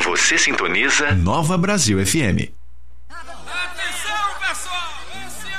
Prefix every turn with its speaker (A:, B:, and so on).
A: Você sintoniza
B: Nova Brasil FM.
C: Atenção, pessoal! Esse